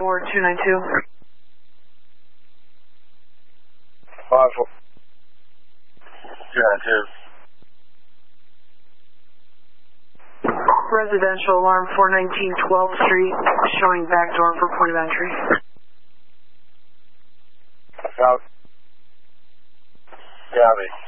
54292. 54292. Residential alarm 419 12th Street, showing back door for point of entry. Copy.